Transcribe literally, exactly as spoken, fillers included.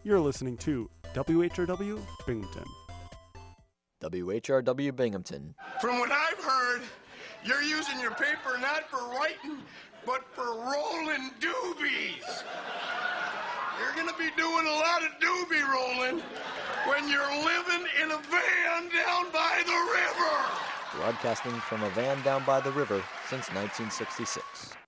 You're listening to W H R W Binghamton. W H R W Binghamton. From what I've heard, you're using your paper not for writing, but for rolling doobies. You're going to be doing a lot of doobie rolling when you're living in a van down by the river. Broadcasting from a van down by the river since nineteen sixty-six.